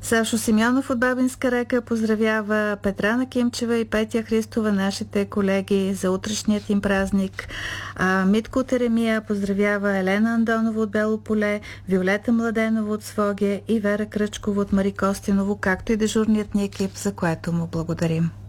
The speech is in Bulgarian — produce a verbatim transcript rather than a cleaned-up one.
Сашо Симеонов от Бабинска река поздравява Петрана Кимчева и Петя Христова, нашите колеги, за утрешният им празник. А Митко Теремия поздравява Елена Андонова от Бело поле, Виолета Младенова от Своге и Вера Кръчкова от Мари Костиново, както и дежурният ни екип, за което му благодарим.